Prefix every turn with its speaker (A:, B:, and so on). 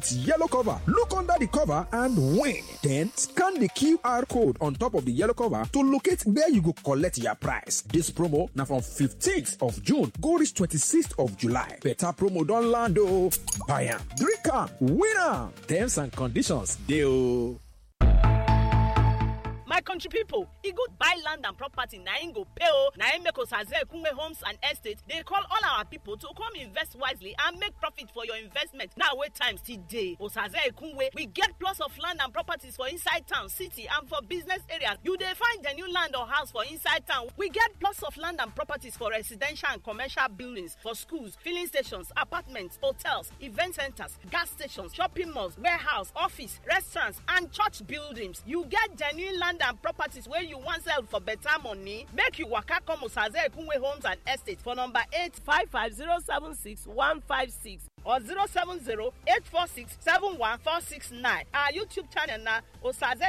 A: yellow cover. Look under the cover and win. Then scan the QR code on top of the yellow cover to locate where you go collect your prize. This promo now from 15th of June go reach 26th of July. Better promo don land o. Buy am, drink am, win am. Terms and conditions dey o.
B: My country people, e good buy land and property na im go pay o. Na im make Osaze Ekunwe Homes and Estate dey call all our people to come invest wisely and make profit for your investment. Now wey time still dey. Osaze Ekunwe, we get plots of land and properties for inside town, city and for business areas. You dey find the new land or house for inside town. We get plots of land and properties for residential and commercial buildings, for schools, filling stations, apartments, hotels, event centers, gas stations, shopping malls, warehouse, office, restaurants and church buildings. You get genuine land and properties where you want sell for better money. Make you waka come Osaze Ekunwe Homes and Estate for number 855076156 or 070-846-71469. Our YouTube channel na Osaze